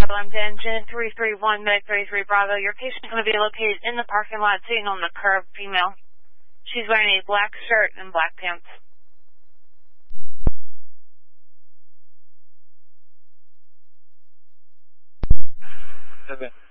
I'm to engine 331, Med 33 Bravo. Your patient is going to be located in the parking lot sitting on the curb, female. She's wearing a black shirt and black pants. Okay.